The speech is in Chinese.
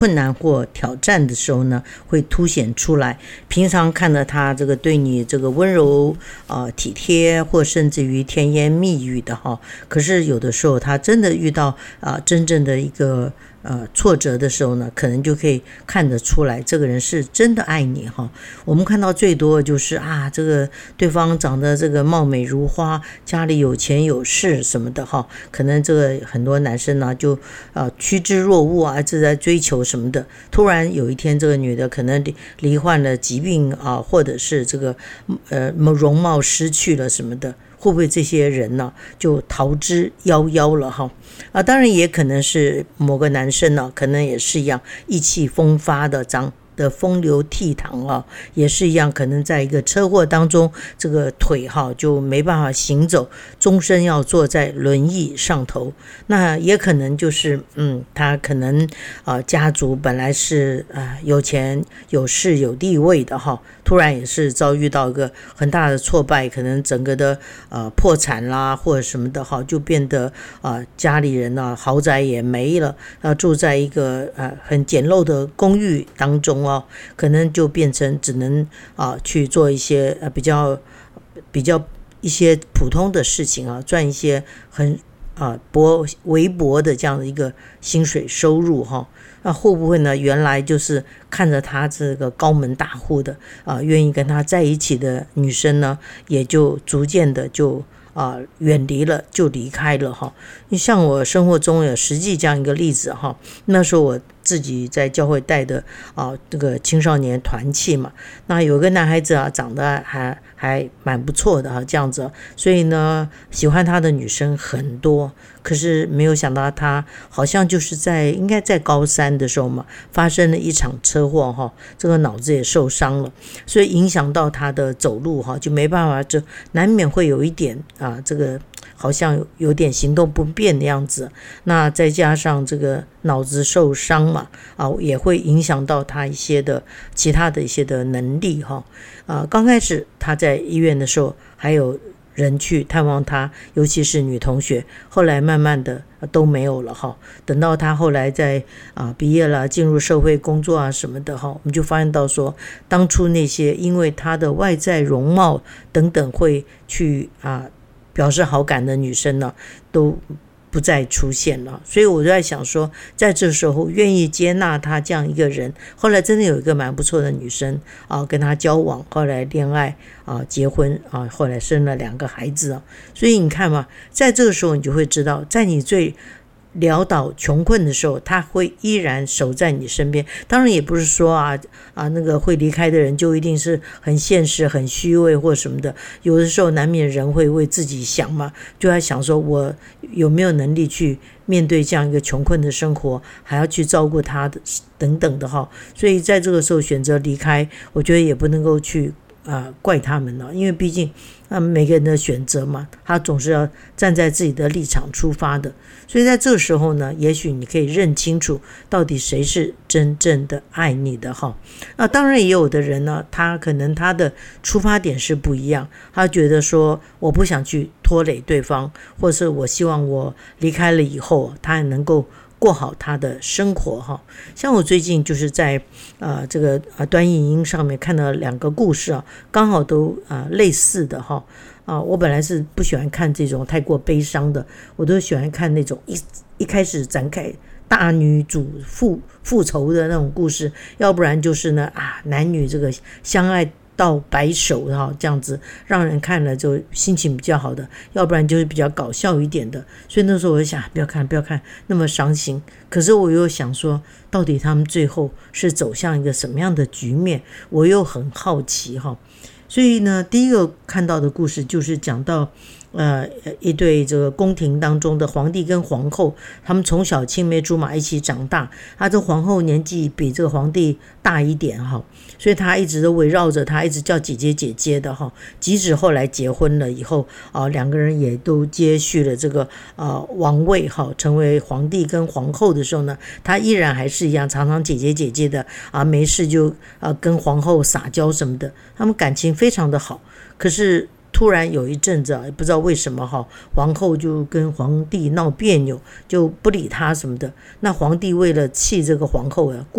困难或挑战的时候呢，会凸显出来。平常看到他这个对你这个温柔体贴，或甚至于甜言蜜语的哈，可是有的时候他真的遇到真正的一个挫折的时候呢，可能就可以看得出来这个人是真的爱你哈。我们看到最多的就是这个对方长得这个貌美如花，家里有钱有势什么的哈，可能这个很多男生呢就趋之若鹜一直在追求什么的。突然有一天这个女的可能罹患了疾病或者是这个容貌失去了什么的，会不会这些人呢就逃之夭夭了哈？当然也可能是某个男生呢，可能也是一样意气风发的风流倜傥也是一样，可能在一个车祸当中，这个腿就没办法行走，终身要坐在轮椅上头。那也可能就是他可能家族本来是有钱有势有地位的突然也是遭遇到一个很大的挫败，可能整个的破产啦或者什么的就变得家里人豪宅也没了，住在一个很简陋的公寓当中可能就变成只能去做一些比较一些普通的事情赚一些很微薄的这样的一个薪水收入那会不会呢？原来就是看着他这个高门大户的愿意跟他在一起的女生呢，也就逐渐的就远离了，就离开了像我生活中有实际这样一个例子那时候我自己在教会带的这个青少年团契嘛，那有个男孩子长得还蛮不错的这样子，所以呢喜欢他的女生很多，可是没有想到他好像就是应该在高三的时候嘛，发生了一场车祸这个脑子也受伤了，所以影响到他的走路就没办法，就难免会有一点这个好像有点行动不便的样子，那再加上这个脑子受伤嘛也会影响到他一些的其他的一些的能力刚开始他在医院的时候还有人去探望他，尤其是女同学，后来慢慢的都没有了等到他后来在毕业了进入社会工作什么的我们就发现到说，当初那些因为他的外在容貌等等会去表示好感的女生呢，都不再出现了。所以我就在想说，在这时候愿意接纳他这样一个人，后来真的有一个蛮不错的女生跟他交往，后来恋爱结婚后来生了2个孩子所以你看嘛，在这个时候你就会知道，在你最潦倒穷困的时候，他会依然守在你身边。当然也不是说那个会离开的人就一定是很现实很虚伪或什么的，有的时候难免人会为自己想嘛，就在想说我有没有能力去面对这样一个穷困的生活，还要去照顾他的等等的所以在这个时候选择离开，我觉得也不能够去怪他们因为毕竟每个人的选择嘛，他总是要站在自己的立场出发的。所以在这个时候呢，也许你可以认清楚到底谁是真正的爱你的当然也有的人呢，他可能他的出发点是不一样，他觉得说我不想去拖累对方，或是我希望我离开了以后他也能够过好他的生活像我最近就是在这个短影音上面看到2个故事刚好都类似的我本来是不喜欢看这种太过悲伤的，我都喜欢看那种一开始展开大女主复仇的那种故事，要不然就是呢男女这个相爱到白首这样子让人看了就心情比较好的，要不然就是比较搞笑一点的。所以那时候我就想不要看那么伤心，可是我又想说到底他们最后是走向一个什么样的局面，我又很好奇所以呢，第一个看到的故事就是讲到一对这个宫廷当中的皇帝跟皇后，他们从小青梅竹马一起长大，这皇后年纪比这个皇帝大一点所以他一直都围绕着他，一直叫姐姐姐姐的即使后来结婚了以后2个人也都接续了这个王位成为皇帝跟皇后的时候呢，他依然还是一样常常姐姐姐姐的没事就跟皇后撒娇什么的，他们感情非常的好。可是突然有一阵子也不知道为什么皇后就跟皇帝闹别扭，就不理他什么的。那皇帝为了气这个皇后